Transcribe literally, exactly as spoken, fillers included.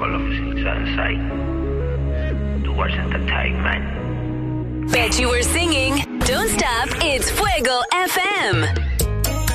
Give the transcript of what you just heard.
Colors in Sunshine. Towards entertainment. Bet you were singing. Don't stop. It's Fuego F M.